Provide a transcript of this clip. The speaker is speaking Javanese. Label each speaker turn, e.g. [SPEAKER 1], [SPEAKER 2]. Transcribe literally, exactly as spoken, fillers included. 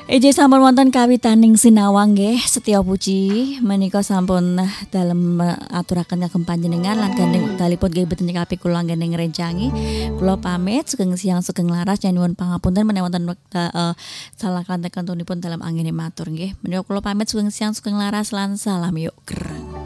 [SPEAKER 1] Iji sampun wonten kawitaning sinawang nggih Setyo Puji menika sampun dalem aturaken kagem panjenengan lan gandeng wektalipun nggih boten nyekapi kula gandeng rencangi. Kula pamit sugeng siang sugeng laras nyuwun pangapunten menawi wonten wekdal uh, salah kanten-kantunipun dalam angin matur nggih. Menika kula pamit sugeng siang sugeng laras lan salam yuk. Kreng.